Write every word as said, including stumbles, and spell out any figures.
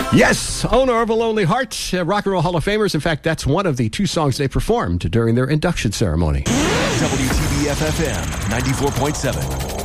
Yes, owner of a Lonely Heart, uh, Rock and Roll Hall of Famers. In fact, that's one of the two songs they performed during their induction ceremony. W T B F F M ninety-four point seven.